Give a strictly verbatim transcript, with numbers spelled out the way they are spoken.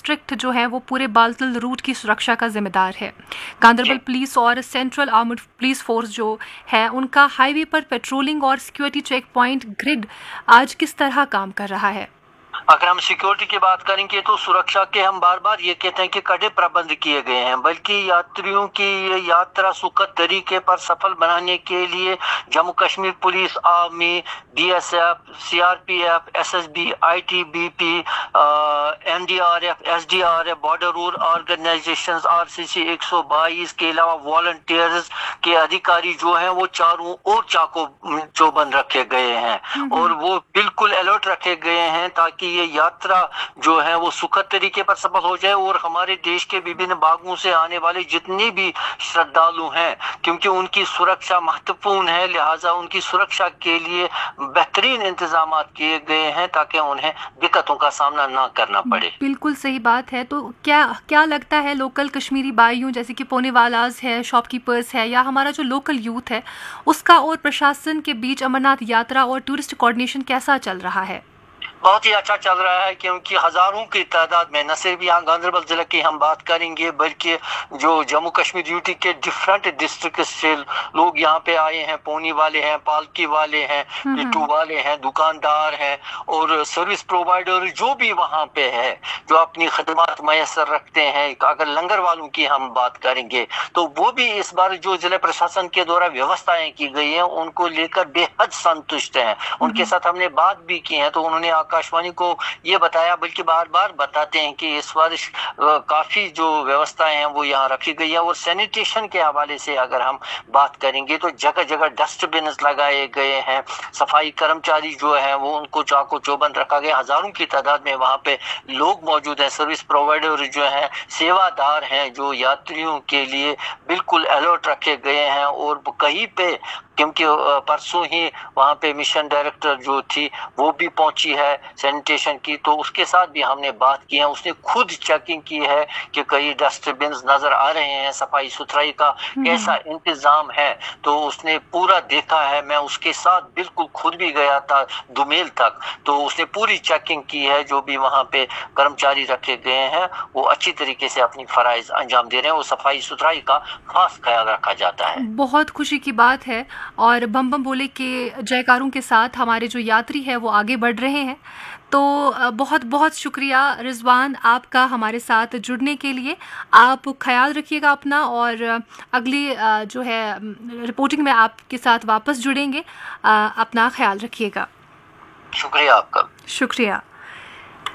District जो है वो पूरे बालतल रूट की सुरक्षा का जिम्मेदार है। गांदरबल पुलिस और सेंट्रल आर्मड पुलिस फोर्स जो है उनका हाईवे पर पेट्रोलिंग और सिक्योरिटी चेक पॉइंट ग्रिड आज किस तरह काम कर रहा है? अगर हम सिक्योरिटी की बात करेंगे तो सुरक्षा के हम बार बार ये कहते हैं कि कड़े प्रबंध किए गए हैं, बल्कि यात्रियों की ये यात्रा सुखद तरीके पर सफल बनाने के लिए Jammu Kashmir police, army, BSF, CRPF, SSB, ITBP, NDRF, SDRF, border rule organisations, RCC एक सौ बाईस के अलावा वॉलंटियर्स के अधिकारी जो हैं वो चारों ओर चाको चौबंद रखे गए हैं और वो बिल्कुल अलर्ट रखे गए हैं ताकि ये यात्रा जो है वो सुखद तरीके पर सफल हो जाए और हमारे देश के विभिन्न भागों से आने वाले जितने भी श्रद्धालु हैं, क्योंकि उनकी सुरक्षा महत्वपूर्ण है, लिहाजा उनकी सुरक्षा के लिए बेहतरीन इंतजाम किए गए हैं ताकि उन्हें दिक्कतों का सामना ना करना पड़े। बिल्कुल सही बात है। तो क्या क्या लगता है लोकल कश्मीरी भाइयों जैसे कि पोनेवालाज है, शॉपकीपर्स है या हमारा जो लोकल यूथ है, उसका और प्रशासन के बीच अमरनाथ यात्रा और टूरिस्ट कोऑर्डिनेशन कैसा चल रहा है? बहुत ही अच्छा चल रहा है, क्योंकि हजारों की तादाद में न सिर्फ यहाँ गांदरबल जिले की हम बात करेंगे बल्कि जो जम्मू कश्मीर यूटी के डिफरेंट डिस्ट्रिक्ट से लोग यहाँ पे आए हैं। पौनी वाले हैं, पालकी वाले हैं, पिट्टू वाले हैं, दुकानदार हैं और सर्विस प्रोवाइडर जो भी वहाँ पे है जो अपनी खदमात मैसर रखते हैं। अगर लंगर वालों की हम बात करेंगे तो वो भी इस बार जो जिला प्रशासन के द्वारा व्यवस्थाएं की गई हैं उनको लेकर बेहद संतुष्ट हैं। उनके साथ हमने बात भी की है तो उन्होंने आकाशवाणी को ये बताया, बल्कि बार बार बताते हैं कि इस वर्ष काफी जो व्यवस्थाएं हैं वो यहाँ रखी गई है। और सैनिटेशन के हवाले से अगर हम बात करेंगे तो जगह जगह डस्टबिन लगाए गए हैं, सफाई कर्मचारी जो है वो उनको चाको चौबंद रखा गया। हजारों की तादाद में वहाँ पे लोग मौजूद हैं, सर्विस प्रोवाइडर जो है, सेवादार हैं जो यात्रियों के लिए बिल्कुल अलर्ट रखे गए हैं। और कहीं पे क्योंकि परसों ही वहाँ पे मिशन डायरेक्टर जो थी वो भी पहुंची है सैनिटेशन की, तो उसके साथ भी हमने बात की है। उसने खुद चेकिंग की है कि कई डस्टबिन नजर आ रहे हैं, सफाई सुथराई का कैसा इंतजाम है, तो उसने पूरा देखा है। मैं उसके साथ बिल्कुल खुद भी गया था दुमेल तक, तो उसने पूरी चेकिंग की है। जो भी वहाँ पे कर्मचारी रखे गए हैं वो अच्छी तरीके से अपनी फराइज अंजाम दे रहे हैं और सफाई सुथराई का खास ख्याल रखा जाता है। बहुत खुशी की बात है और बम बम बोले के जयकारों के साथ हमारे जो यात्री है वो आगे बढ़ रहे हैं। तो बहुत बहुत शुक्रिया रिजवान आपका हमारे साथ जुड़ने के लिए। आप ख्याल रखिएगा अपना और अगली जो है रिपोर्टिंग में आपके साथ वापस जुड़ेंगे। अपना ख्याल रखिएगा। शुक्रिया आपका। शुक्रिया।